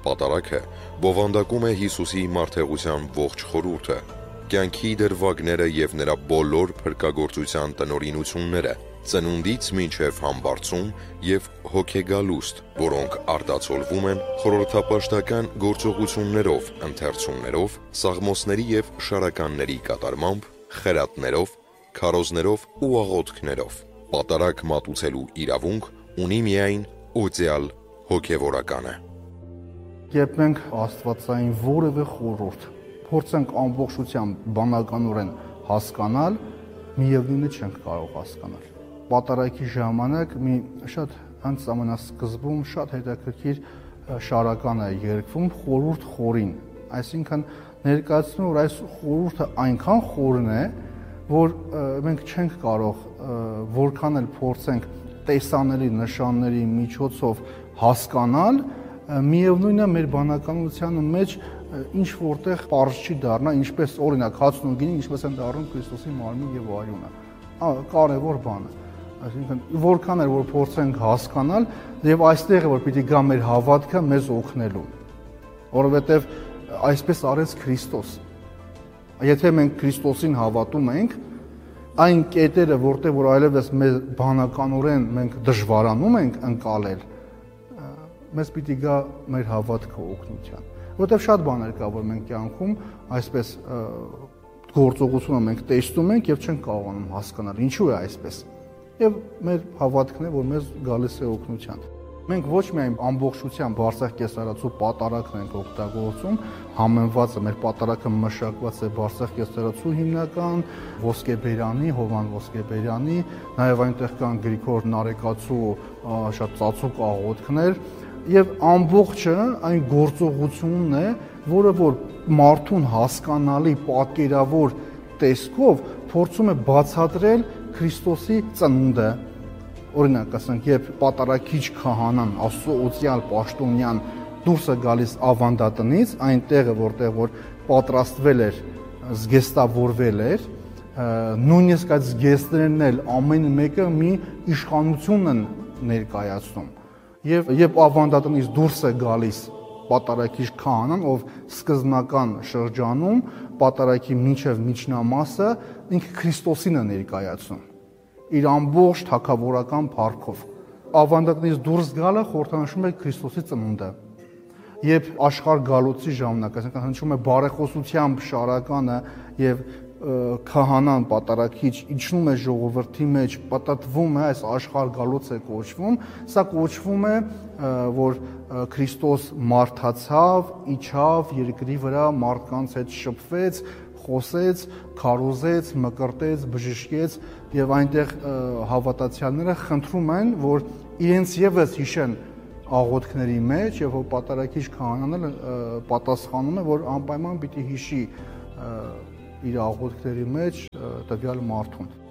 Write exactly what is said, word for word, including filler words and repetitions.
Պատարագը բովանդակում է Հիսուսի մարդեղության ողջ խորհուրդը, կյանքի դրվագները և նրա բոլոր փրկagorցության տնօրինությունները, ծնունդից մինչև համբարձում և հոգեգալուստ, որոնք արտացոլվում են խորհրդապաշտական գործողություններով, ընթերցումներով, սաղմոսների և շարականների կատարմամբ, խրատներով, քարոզներով ու աղոթքներով։ Պատարագ մատուցելու իրավունք ունի միայն օծյալ հոգևորականը։ Երբ մենք աստվածային որևէ խորհուրդ փորձենք ամբողջությամբ բանականորեն հասկանալ, միևնույնը չենք կարող հասկանալ։ Պատարագի ժամանակ մի շատ հենց ամենասկզբում շատ հետաքրքիր շարական է երգվում խորհուրդ խորին, այսինքն ներկայացնում որ այս խորհուրդը այնքան խորն է, որ մենք չենք կարող որքան էլ փորձենք տեսանելի նշանների միջոցով հասկանալ, միևնույնն է մեր բանականության մեջ ինչ որտեղ պարզ չի դառնա, ինչպես օրինակ հացն ու գինին ինչպես են դառնում Քրիստոսի մարմին եւ արյունը։ Կարևոր բան է։ Այսինքն որքան էլ որ փորձենք հասկանալ, եւ այստեղ է որ պիտի գա մեր հավատքը մեզ օգնելու, որովհետեւ այսպես արեց Քրիստոս։ Եթե մենք Քրիստոսին հավատում ենք, այն կետերը, որտեղ որ այլևս մեր բանականորեն մենք դժվարանում ենք ընկալել, մեզ պիտի գա մեր հավատքը օգնության, որովհետև շատ բաներ կա, որ մենք կյանքում այսպես գործողությունը մենք տեսնում ենք եւ չենք կարողանում հասկանալ ինչու է այսպես։ Եվ մեր հավատքն է, որ մեզ գալիս է օգնության։ Մենք ոչ միայն ամբողջությամբ Բարսեղ կեսարացու պատարագն ենք օգտագործում, համեմված է մեր պատարագը մշակված է Բարսեղ կեսարացու հիմնական ոսկեբերանի, Հովան ոսկեբերանի, նաև այնտեղ կան Գրիգոր Նարեկացու շատ ծածուկ աղոթքներ, եւ ամբողջը այն գործողությունն է, որը որ մարդուն հասկանալի պատկերավոր տեսքով փորձում է բացատրել Քրիստոսի ծնունդը։ Օրինակ, ասենք, երբ պատարագիչ քահանան, Աստծո օծյալ պաշտոնյան դուրս է գալիս ավանդատնից, այն տեղը, որտեղ որ պատրաստվել էր, զգեստավորվել էր, նույնիսկ այդ զգեստներն էլ ամեն մեկը մի իշխանություն են ներկայացնում։ Եվ երբ ավանդատնից դուրս է գալիս պատարագիչ քահանան, ով սկզբնական շրջանում պատարագի մինչև միջնամասը ինքը Քրիստոսին է ներկայացնում իր ամբողջ թագավորական փառքով։ Ավանդատնից դուրս գալը խորհրդանշում է Քրիստոսի ծնունդը։ Երբ աշխարհ գալոցի ժամանակ, այսինքն հնչում է բարեխոսությամբ շարականը եւ քահանան պատարագիչ իջնում է ժողովրդի մեջ, պատտվում է, այս աշխարհ գալոց է կոչվում, սա կոչվում է, որ Քրիստոս մարդացավ, իջավ երկրի վրա, մարդկանց հետ շփվեց, խոսեց, քարոզեց, մկրտեց, բժշկեց եւ այնտեղ հավատացյալները խնդրում են, որ իրենց եւս հիշեն աղոթքների մեջ եւ որ պատարագիչ քահանան պատասխանում է, որ անպայման պիտի հիշի իր աղոթքների մեջ տվյալ մարդուն։